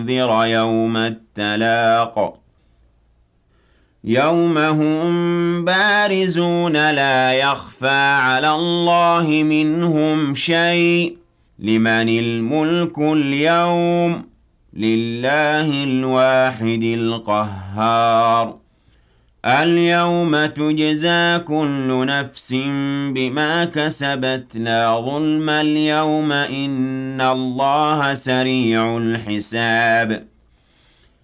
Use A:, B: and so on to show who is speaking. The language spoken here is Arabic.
A: وَأُنذِرَ يَوْمَ التَّلَاقِ يَوْمَ هُم بَارِزُونَ لَا يَخْفَىٰ عَلَى اللَّهِ مِنْهُمْ شَيْءٌ ۚ لِّمَنِ الْمُلْكُ الْيَوْمَ ۖ لِلَّهِ الْوَاحِدِ الْقَهَّارِ الْيَوْمَ تُجْزَىٰ كُلُّ نَفْسٍ بِمَا كَسَبَتْ لَا ظُلْمَ الْيَوْمَ ۚ إِنَّ اللَّهَ سَرِيعُ الْحِسَابِ